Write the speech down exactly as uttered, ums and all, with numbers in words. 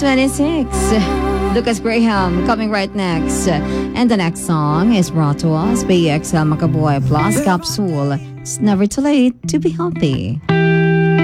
twenty-six. Lucas Graham coming right next. And the next song is brought to us by E X L Macaboy plus Capsule. It's never too late to be healthy.